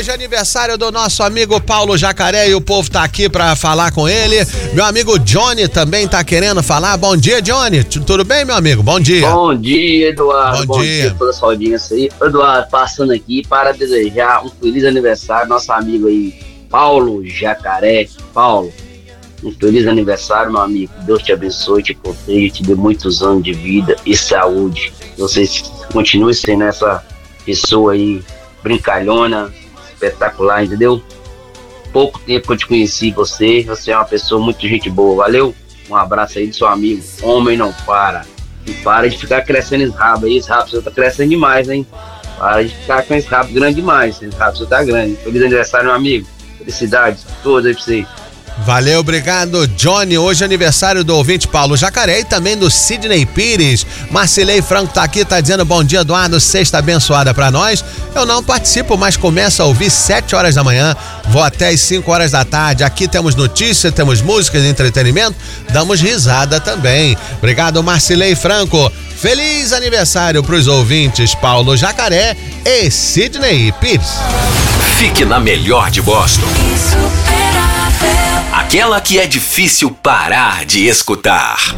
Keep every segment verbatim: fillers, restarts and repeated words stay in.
Hoje é aniversário do nosso amigo Paulo Jacaré e o povo tá aqui pra falar com ele. Meu amigo Johnny também tá querendo falar. Bom dia, Johnny. Tudo bem, meu amigo? Bom dia. Bom dia, Eduardo. Bom, Bom dia. dia a toda a sua audiência aí. Eduardo, passando aqui para desejar um feliz aniversário nosso amigo aí, Paulo Jacaré. Paulo, um feliz aniversário, meu amigo. Deus te abençoe, te proteja, te dê muitos anos de vida e saúde. Você continue sendo essa pessoa aí brincalhona, espetacular, entendeu? Pouco tempo que eu te conheci você, você é uma pessoa muito gente boa, valeu? Um abraço aí do seu amigo, homem não para. E para de ficar crescendo esse rabo aí, esse rabo seu tá crescendo demais, hein? Para de ficar com esse rabo grande demais, esse rabo seu tá grande. Feliz aniversário, meu amigo. Felicidades todas aí pra você. Valeu, obrigado, Johnny. Hoje é aniversário do ouvinte Paulo Jacaré e também do Sidney Pires. Marcilei Franco tá aqui, tá dizendo bom dia, Eduardo, sexta abençoada pra nós. Eu não participo, mas começo a ouvir sete horas da manhã, vou até as cinco horas da tarde. Aqui temos notícias, temos músicas, entretenimento, damos risada também. Obrigado, Marcilei Franco. Feliz aniversário pros ouvintes Paulo Jacaré e Sidney Pires. Fique na melhor de Boston. Aquela que é difícil parar de escutar.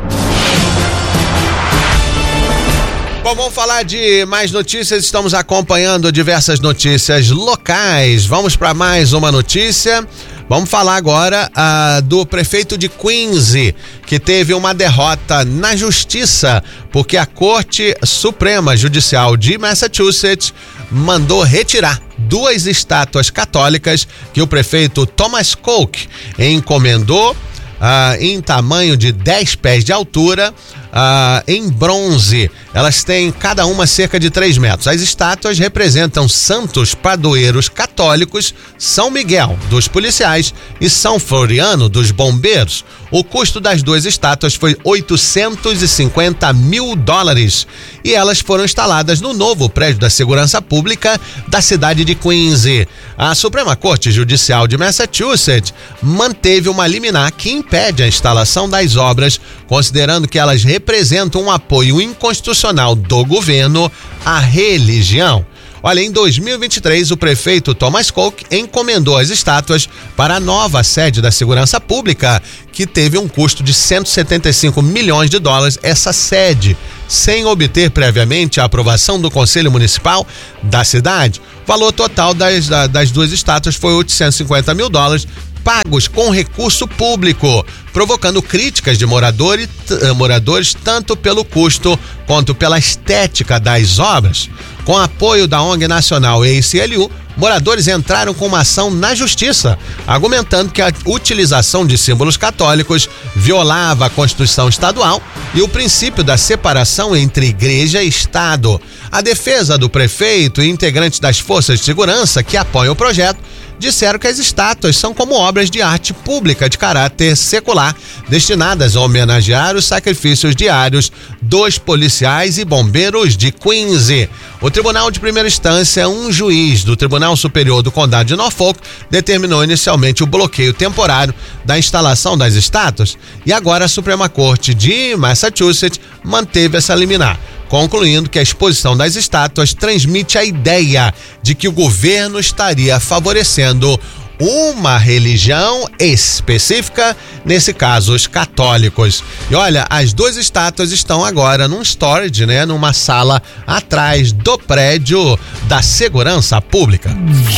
Bom, vamos falar de mais notícias. Estamos acompanhando diversas notícias locais. Vamos para mais uma notícia. Vamos falar agora uh, do prefeito de Queens, que teve uma derrota na justiça, porque a Corte Suprema Judicial de Massachusetts mandou retirar duas estátuas católicas que o prefeito Thomas Koch encomendou uh, em tamanho de dez pés de altura, Uh, em bronze. Elas têm cada uma cerca de três metros. As estátuas representam santos padroeiros católicos, São Miguel, dos policiais, e São Floriano, dos bombeiros. O custo das duas estátuas foi oitocentos e cinquenta mil dólares e elas foram instaladas no novo prédio da Segurança Pública da cidade de Queens. A Suprema Corte Judicial de Massachusetts manteve uma liminar que impede a instalação das obras, considerando que elas representam um apoio inconstitucional do governo à religião. Olha, em dois mil e vinte e três, o prefeito Thomas Koch encomendou as estátuas para a nova sede da Segurança Pública, que teve um custo de cento e setenta e cinco milhões de dólares, essa sede, sem obter previamente a aprovação do Conselho Municipal da cidade. O valor total das, das duas estátuas foi oitocentos e cinquenta mil dólares, pagos com recurso público, provocando críticas de moradores, moradores tanto pelo custo quanto pela estética das obras. Com apoio da O N G nacional A C L U, moradores entraram com uma ação na justiça, argumentando que a utilização de símbolos católicos violava a Constituição Estadual e o princípio da separação entre igreja e Estado. A defesa do prefeito e integrantes das forças de segurança que apoiam o projeto disseram que as estátuas são como obras de arte pública de caráter secular, destinadas a homenagear os sacrifícios diários dos policiais e bombeiros de Queens. O Tribunal de Primeira Instância, um juiz do Tribunal Superior do Condado de Norfolk, determinou inicialmente o bloqueio temporário da instalação das estátuas e agora a Suprema Corte de Massachusetts manteve essa liminar, concluindo que a exposição das estátuas transmite a ideia de que o governo estaria favorecendo uma religião específica, nesse caso os católicos. E olha, as duas estátuas estão agora num storage, né, numa sala atrás do prédio da Segurança Pública.